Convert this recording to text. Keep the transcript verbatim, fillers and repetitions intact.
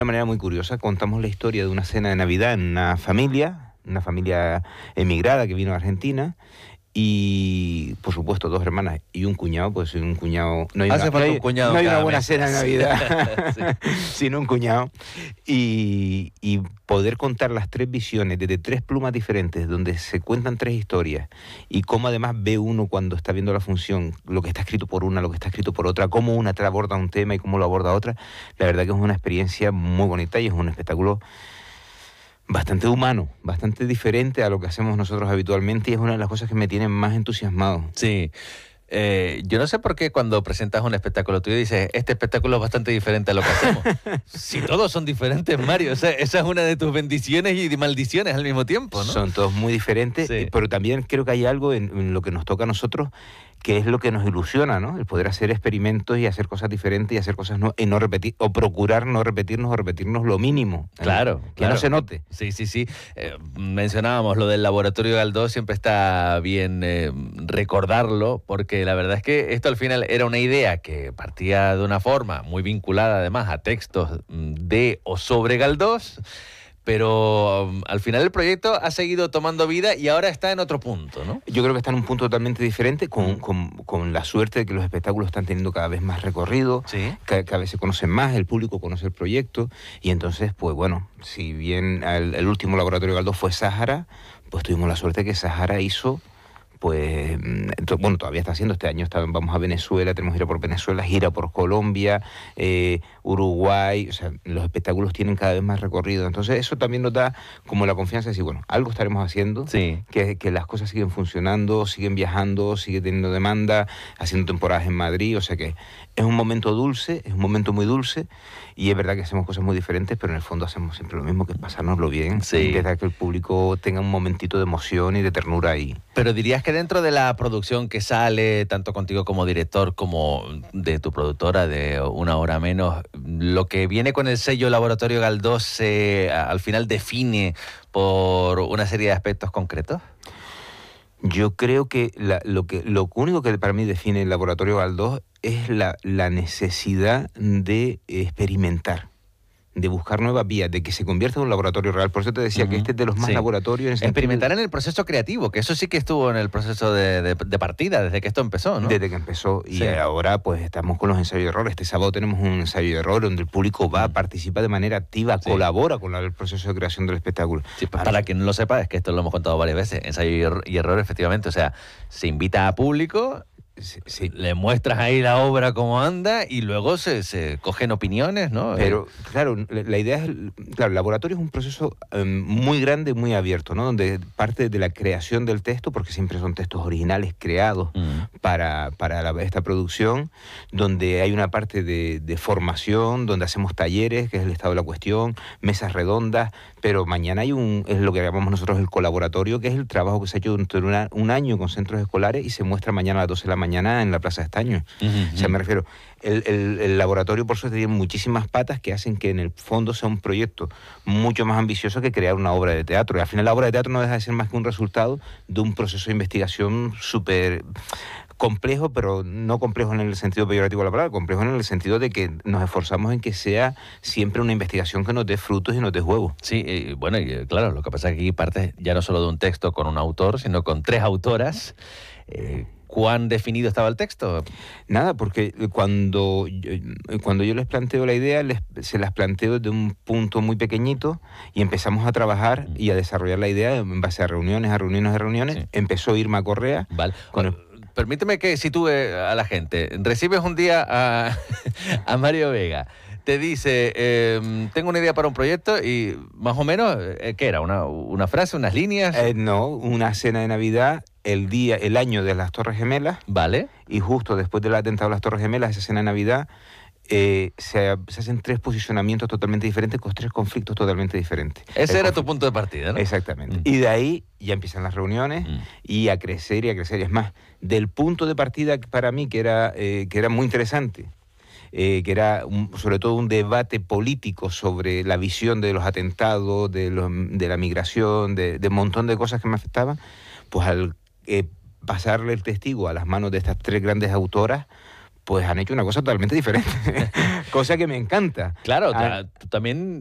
una manera muy curiosa. Contamos la historia de una cena de Navidad en una familia, una familia emigrada que vino a Argentina. Y, por supuesto, dos hermanas y un cuñado, pues un cuñado... No hay Hace una, falta no hay, un cuñado no hay una cada buena mes. cena de Navidad, sí. Sino un cuñado. Y, y poder contar las tres visiones desde tres plumas diferentes, donde se cuentan tres historias, y cómo además ve uno cuando está viendo la función, lo que está escrito por una, lo que está escrito por otra, cómo una te aborda un tema y cómo lo aborda otra. La verdad que es una experiencia muy bonita y es un espectáculo bastante humano, bastante diferente a lo que hacemos nosotros habitualmente, y es una de las cosas que me tienen más entusiasmado. Sí. Eh, yo no sé por qué cuando presentas un espectáculo tuyo dices, este espectáculo es bastante diferente a lo que hacemos. Si todos son diferentes, Mario, o sea, esa es una de tus bendiciones y maldiciones al mismo tiempo, ¿no? Son todos muy diferentes, Sí. pero también creo que hay algo en, en lo que nos toca a nosotros que es lo que nos ilusiona, ¿no? El poder hacer experimentos y hacer cosas diferentes y hacer cosas no, y no repetir, o procurar no repetirnos o repetirnos lo mínimo. Claro, Que claro. no se note. Sí, sí, sí. Eh, mencionábamos lo del laboratorio Galdós, siempre está bien eh, recordarlo, porque la verdad es que esto al final era una idea que partía de una forma muy vinculada además a textos de o sobre Galdós, pero um, al final el proyecto ha seguido tomando vida y ahora está en otro punto, ¿no? Yo creo que está en un punto totalmente diferente, con, con, con la suerte de que los espectáculos están teniendo cada vez más recorrido, Sí. cada, cada vez se conocen más, el público conoce el proyecto, y entonces, pues bueno, si bien el, el último laboratorio Galdós fue Sáhara, pues tuvimos la suerte que Sáhara hizo, pues, bueno, todavía está haciendo, este año está, vamos a Venezuela, tenemos gira por Venezuela, gira por Colombia, eh, Uruguay, o sea, los espectáculos tienen cada vez más recorrido, entonces eso también nos da como la confianza de decir, bueno, algo estaremos haciendo, Sí. que, que las cosas siguen funcionando, siguen viajando, sigue teniendo demanda, haciendo temporadas en Madrid, o sea que es un momento dulce, es un momento muy dulce, y es verdad que hacemos cosas muy diferentes, pero en el fondo hacemos siempre lo mismo, que es pasárnoslo bien, Sí. intentar que el público tenga un momentito de emoción y de ternura ahí. Pero dirías que dentro de la producción que sale, tanto contigo como director, como de tu productora de Una Hora Menos, lo que viene con el sello Laboratorio Galdós se al final define por una serie de aspectos concretos. Yo creo que, la, lo que lo único que para mí define el Laboratorio Galdós es la, la necesidad de experimentar, de buscar nuevas vías, de que se convierta en un laboratorio real. Por eso te decía uh-huh. que este es de los más sí. laboratorios. En el Experimentar sentido... en el proceso creativo, que eso sí que estuvo en el proceso de, de, de partida, desde que esto empezó, ¿no? Desde que empezó, y sí. ahora pues estamos con los ensayos de error. Este sábado tenemos un ensayo de error donde el público va, participa de manera activa, sí. colabora con el proceso de creación del espectáculo. Sí, para, para quien no lo sepa, es que esto lo hemos contado varias veces, ensayo y error, y error efectivamente, o sea, se invita a público... Sí, sí. Le muestras ahí la obra cómo anda y luego se, se cogen opiniones, ¿no? Pero, claro, la idea es... Claro, el laboratorio es un proceso eh, muy grande, muy abierto, ¿no? Donde parte de la creación del texto, porque siempre son textos originales creados mm. para, para la, esta producción, donde hay una parte de, de formación, donde hacemos talleres, que es el estado de la cuestión, mesas redondas, pero mañana hay un... es lo que llamamos nosotros el colaboratorio, que es el trabajo que se ha hecho durante una, un año con centros escolares y se muestra mañana a las doce de la mañana en la Plaza de Estaño. Uh-huh. O sea, me refiero, el, el, el laboratorio por suerte tiene muchísimas patas que hacen que en el fondo sea un proyecto mucho más ambicioso que crear una obra de teatro. Y al final la obra de teatro no deja de ser más que un resultado de un proceso de investigación súper complejo, pero no complejo en el sentido peyorativo de la palabra, complejo en el sentido de que nos esforzamos en que sea siempre una investigación que nos dé frutos y nos dé juegos. Sí, y bueno, y claro, lo que pasa es que aquí parte ya no solo de un texto con un autor, sino con tres autoras. Eh, ¿Cuán definido estaba el texto? Nada, porque cuando, cuando yo les planteo la idea, les, se las planteo desde un punto muy pequeñito y empezamos a trabajar y a desarrollar la idea en base a reuniones, a reuniones, a reuniones. Sí. Empezó Irma Correa. Vale. Con el... Permíteme que sitúe a la gente. Recibes un día a, a Mario Vega. Te dice, eh, tengo una idea para un proyecto y más o menos, ¿qué era? ¿Una, una frase, unas líneas? Eh, no, una cena de Navidad, el día, el año de las Torres Gemelas. Vale. Y justo después del atentado de las Torres Gemelas, esa cena de Navidad, eh, se, se hacen tres posicionamientos totalmente diferentes con tres conflictos totalmente diferentes. Ese el era conflicto. Tu punto de partida, ¿no? Exactamente. Mm. Y de ahí ya empiezan las reuniones mm. y a crecer y a crecer. Es más, del punto de partida para mí que era, eh, que era muy interesante, Eh, que era un, sobre todo un debate político sobre la visión de los atentados, de, los, de la migración, de, de un montón de cosas que me afectaban, pues al eh, pasarle el testigo a las manos de estas tres grandes autoras, pues han hecho una cosa totalmente diferente, cosa que me encanta. Claro, Ah, tú también